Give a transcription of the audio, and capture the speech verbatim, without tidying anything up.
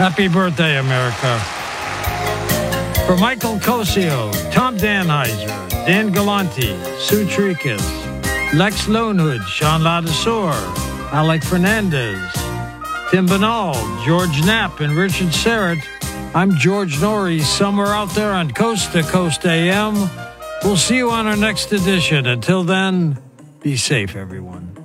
Happy birthday, America. For Michael Cosio, Tom Danheiser, Dan Galante, Sue Tricas, Lex Lonehood, Sean Ladisor, Alec Fernandez, Tim Banal, George Knapp, and Richard Serrett. I'm George Norrie, somewhere out there on Coast to Coast A M. We'll see you on our next edition. Until then, be safe, everyone.